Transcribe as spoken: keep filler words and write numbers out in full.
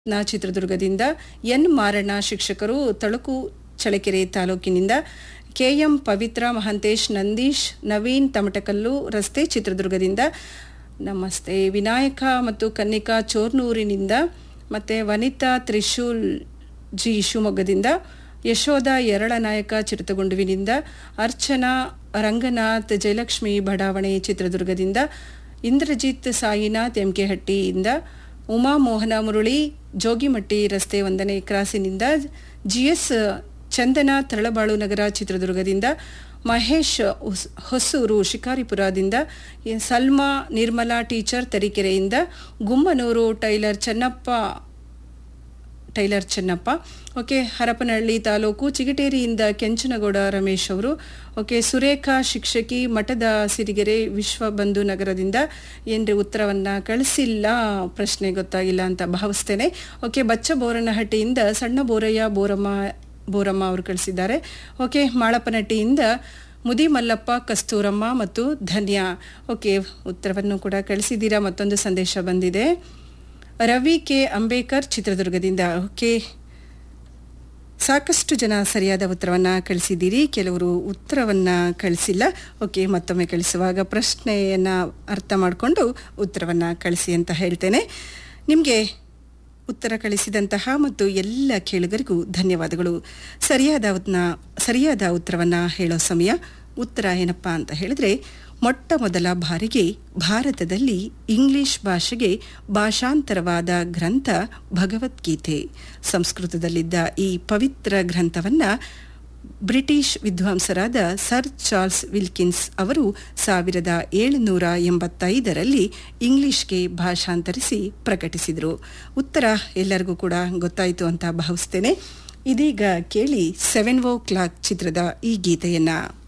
ನ ಚಿತ್ರದುರ್ಗದಿಂದ, ಎನ್ ಮಾರಣ್ಣ ಶಿಕ್ಷಕರು ತಳುಕು ಚಳ್ಳಕೆರೆ ತಾಲೂಕಿನಿಂದ, ಕೆಎಂ ಪವಿತ್ರ ಮಹಂತೇಶ್ ನಂದೀಶ್ ನವೀನ್ ತಮಟಕಲ್ಲು ರಸ್ತೆ ಚಿತ್ರದುರ್ಗದಿಂದ, ನಮಸ್ತೆ ವಿನಾಯಕ ಮತ್ತು ಕನ್ನಿಕಾ ಚೋರ್ನೂರಿನಿಂದ, ಮತ್ತು ವನಿತಾ ತ್ರಿಶೂಲ್ ಜಿ ಶಿವಮೊಗ್ಗದಿಂದ, ಯಶೋಧ ಯರಳನಾಯಕ ಚಿರತಗುಂಡುವಿನಿಂದ, ಅರ್ಚನಾ ರಂಗನಾಥ್ ಜಯಲಕ್ಷ್ಮಿ ಬಡಾವಣೆ ಚಿತ್ರದುರ್ಗದಿಂದ, ಇಂದ್ರಜಿತ್ ಸಾಯಿನಾಥ್ ಎಂಕೆಹಟ್ಟಿಯಿಂದ, ಉಮಾ ಮೋಹನ ಮುರಳಿ ಜೋಗಿಮಟ್ಟಿ ರಸ್ತೆ ಒಂದನೇ ಕ್ರಾಸಿನಿಂದ, ಜಿಎಸ್ ಚಂದನ ತರಳಬಾಳು ನಗರ ಚಿತ್ರದುರ್ಗದಿಂದ, Mahesh Hosur ಶಿಕಾರಿಪುರದಿಂದ, Salma Nirmala teacher ತರೀಕೆರೆಯಿಂದ, Gummanuru tailor Chennappa tailor Chennappa okay Harapanahalli taluk ಚಿಗಟೇರಿಯಿಂದ Kenchanagouda Ramesh ಅವರು, ಓಕೆ ಸುರೇಖಾ ಶಿಕ್ಷಕಿ ಮಠದ ಸಿರಿಗೆರೆ ವಿಶ್ವಬಂಧು ನಗರದಿಂದ, ಏನ್ರಿ ಉತ್ತರವನ್ನು ಕಳಿಸಿಲ್ಲ, ಪ್ರಶ್ನೆ ಗೊತ್ತಾಗಿಲ್ಲ ಅಂತ ಭಾವಿಸ್ತೇನೆ. ಓಕೆ ಬಚ್ಚ ಬೋರನಹಟ್ಟಿಯಿಂದ ಸಣ್ಣ ಬೋರಯ್ಯ ಬೋರಮ್ಮ ಬೋರಮ್ಮ ಅವರು ಕಳಿಸಿದ್ದಾರೆ. ಓಕೆ ಮಾಳಪ್ಪನಹಟ್ಟಿಯಿಂದ ಮುದಿ ಮಲ್ಲಪ್ಪ ಕಸ್ತೂರಮ್ಮ ಮತ್ತು ಧನ್ಯ, ಓಕೆ ಉತ್ತರವನ್ನು ಕೂಡ ಕಳಿಸಿದ್ದೀರಾ. ಮತ್ತೊಂದು ಸಂದೇಶ ಬಂದಿದೆ, ರವಿ ಕೆ ಅಂಬೇಕರ್ ಚಿತ್ರದುರ್ಗದಿಂದ. ಓಕೆ ಸಾಕಷ್ಟು ಜನ ಸರಿಯಾದ ಉತ್ತರವನ್ನು ಕಳಿಸಿದ್ದೀರಿ, ಕೆಲವರು ಉತ್ತರವನ್ನು ಕಳಿಸಿಲ್ಲ. ಓಕೆ ಮತ್ತೊಮ್ಮೆ ಕಳಿಸುವಾಗ ಪ್ರಶ್ನೆಯನ್ನು ಅರ್ಥ ಮಾಡಿಕೊಂಡು ಉತ್ತರವನ್ನು ಕಳಿಸಿ ಅಂತ ಹೇಳ್ತೇನೆ. ನಿಮಗೆ ಉತ್ತರ ಕಳಿಸಿದಂತಹ ಮತ್ತು ಎಲ್ಲ ಕೇಳುಗರಿಗೂ ಧನ್ಯವಾದಗಳು. ಸರಿಯಾದ ಸರಿಯಾದ ಉತ್ತರವನ್ನು ಹೇಳೋ ಸಮಯ. ಉತ್ತರ ಏನಪ್ಪ ಅಂತ ಹೇಳಿದ್ರೆ, ಮೊಟ್ಟ ಮೊದಲ ಬಾರಿಗೆ ಭಾರತದಲ್ಲಿ ಇಂಗ್ಲಿಷ್ ಭಾಷೆಗೆ ಭಾಷಾಂತರವಾದ ಗ್ರಂಥ ಭಗವದ್ಗೀತೆ. ಸಂಸ್ಕೃತದಲ್ಲಿದ್ದ ಈ ಪವಿತ್ರ ಗ್ರಂಥವನ್ನು ಬ್ರಿಟಿಷ್ ವಿದ್ವಾಂಸರಾದ ಸರ್ ಚಾರ್ಲ್ಸ್ ವಿಲ್ಕಿನ್ಸ್ ಅವರು ಸಾವಿರದ ಏಳುನೂರ ಎಂಬತ್ತೈದರಲ್ಲಿ ಇಂಗ್ಲಿಷ್ಗೆ ಭಾಷಾಂತರಿಸಿ ಪ್ರಕಟಿಸಿದರು. ಉತ್ತರ ಎಲ್ಲರಿಗೂ ಕೂಡ ಗೊತ್ತಾಯಿತು ಅಂತ ಭಾವಿಸ್ತೇನೆ. ಇದೀಗ ಕೇಳಿ ಸೆವೆನ್ ಓ ಕ್ಲಾಕ್ ಚಿತ್ರದ ಈ ಗೀತೆಯನ್ನು.